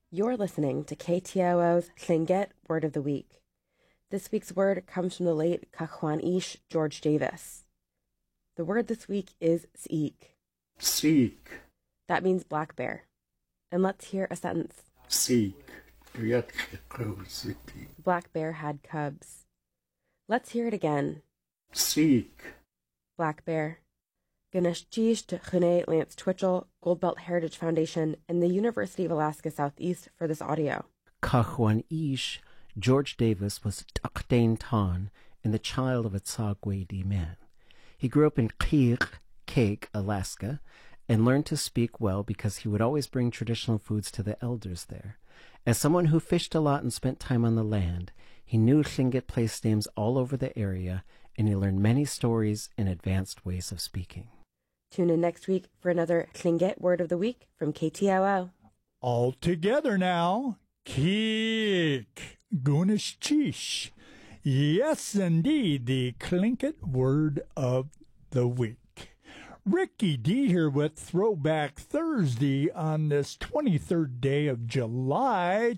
You're listening to KTOO's Tlingit Word of the Week. This week's word comes from the late Cachuan Ish George Davis. The word this week is seek. Seek. That means black bear. And let's hear a sentence. Seek. The black bear had cubs. Let's hear it again. Seek. Black bear. Ganeshjish to Chune Lance Twitchell, Goldbelt Heritage Foundation, and the University of Alaska Southeast for this audio. Cachuan Ish George Davis was Takdain Tan and the child of a Tsagwedi man. He grew up in Kake, Alaska, and learned to speak well because he would always bring traditional foods to the elders there. As someone who fished a lot and spent time on the land, he knew Tlingit place names all over the area, and he learned many stories and advanced ways of speaking. Tune in next week for another Tlingit Word of the Week from KTOO. All together now. Kik Gunishchish. Yes, indeed, the Tlingit Word of the Week. Ricky D here with Throwback Thursday on this 23rd day of July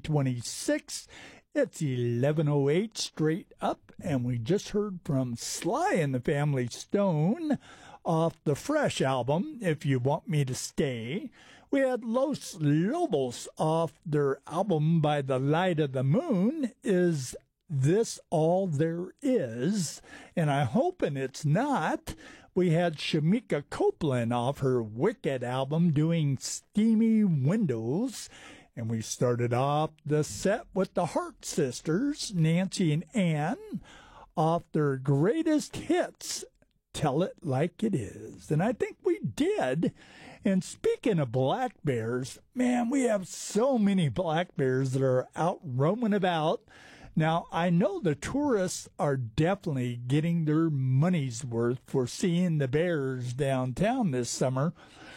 2026. It's 11:08 straight up, and we just heard from Sly and the Family Stone off the Fresh album, If You Want Me to Stay. We had Los Lobos off their album By the Light of the Moon, Is This All There Is? And I'm hoping it's not. We had Shamika Copeland off her Wicked album doing Steamy Windows. And we started off the set with the Hart Sisters, Nancy and Ann, off their greatest hits, Tell It Like It Is. And I think we did. And speaking of black bears, man, we have so many black bears that are out roaming about. Now, I know the tourists are definitely getting their money's worth for seeing the bears downtown this summer.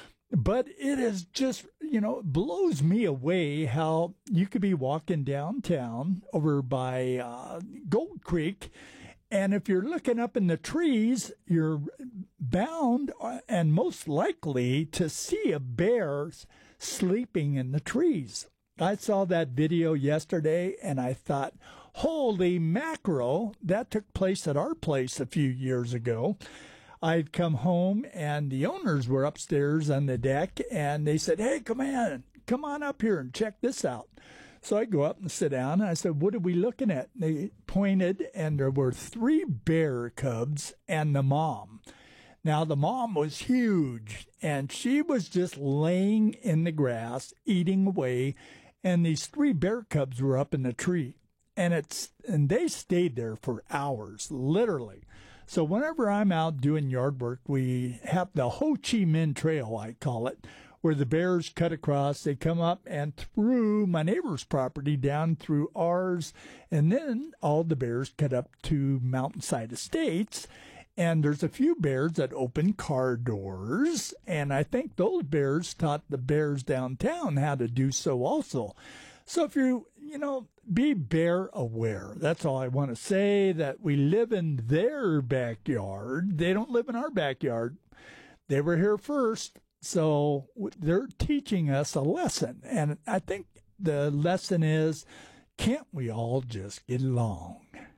But it is just, blows me away how you could be walking downtown over by Gold Creek, and if you're looking up in the trees, you're bound and most likely to see a bear sleeping in the trees. I saw that video yesterday, and I thought, holy mackerel, that took place at our place a few years ago. I'd come home, and the owners were upstairs on the deck, and they said, hey, come on up here and check this out. So I go up and sit down, and I said, what are we looking at? And they pointed, and there were 3 bear cubs and the mom. Now, the mom was huge, and she was just laying in the grass, eating away, and these 3 bear cubs were up in the tree. And they stayed there for hours, literally. So whenever I'm out doing yard work, we have the Ho Chi Minh Trail, I call it, where the bears cut across. They come up and through my neighbor's property down through ours, and then all the bears cut up to Mountainside Estates. And there's a few bears that open car doors, and I think those bears taught the bears downtown how to do so also. So if you be bear aware. That's all I want to say, that we live in their backyard. They don't live in our backyard. They were here first, so they're teaching us a lesson. And I think the lesson is, can't we all just get along?